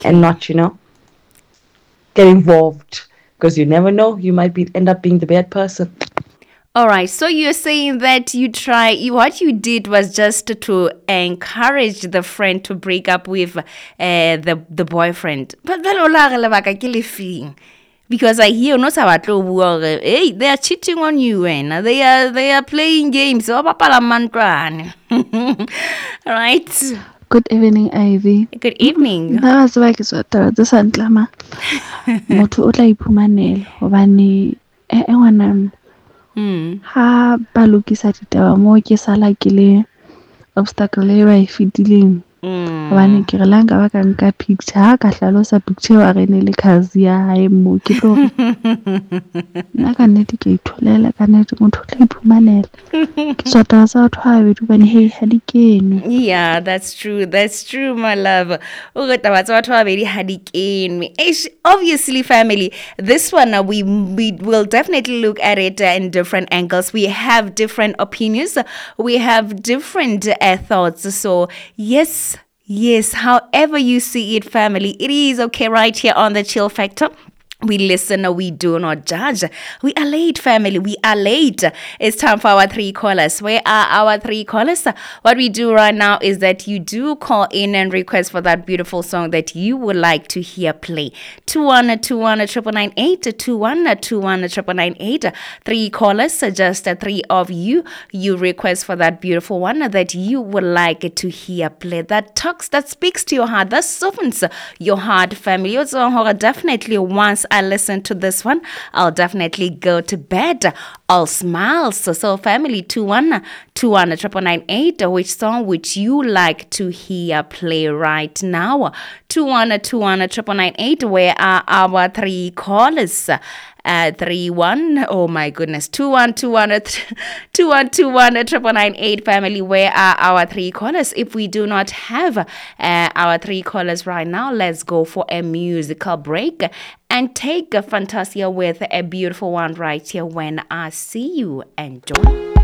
and not, get involved, because you never know, you might end up being the bad person. All right. So you're saying that what you did was just to encourage the friend to break up with the boyfriend. But then because I hear no sa batlo bua hore, hey, they are cheating on you, and they are playing games. Ba bapala mantlwane. Right. Good evening, Ivy. Good evening. Nna ga tseba ke tswa taba tse sa ntlama. Motho o tla iphumanela hobane ngwana ha ba lokisa ditaba moo ke sala ke le obstacle e ba e fetileng. Hobane ke re la nka ba ka nka picture ha ka hlalosa picture wa re ne le cousin ya hae moo ke tlo nna ka nnete ke itholela ka nnete motho o tla iphumanela ke tswa taba tsa batho ba babedi hobane hei ha di kene. Yeah, that's true. That's true, my love. Obviously, family, this one we will definitely look at it in different angles. We have different opinions. We have different thoughts. So, yes, yes, however you see it, family, it is okay right here on the Chill Factor. We listen, we do not judge. We are late, family. We are late. It's time for our three callers. Where are our three callers? What we do right now is that you do call in and request for that beautiful song that you would like to hear play. 2121 2121 Three callers, just three of you. You request for that beautiful one that you would like to hear play. That talks, that speaks to your heart, that softens your heart, family. Definitely once I listen to this one, I'll definitely go to bed. I'll smile. So family, 2121 which song would you like to hear play right now? 2121 where are our three callers? 31, oh my goodness, 2121 family, where are our three callers? If we do not have our three callers right now, let's go for a musical break and take a Fantasia with a beautiful one right here. When I see you, enjoy.